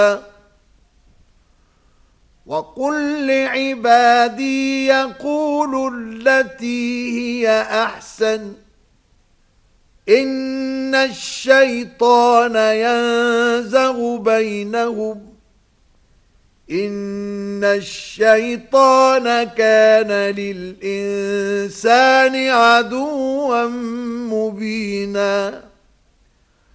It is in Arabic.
وقل لعبادي يقولوا التي هي أحسن إن الشيطان ينزغ بينهم إن الشيطان كان للإنسان عدوا مبينا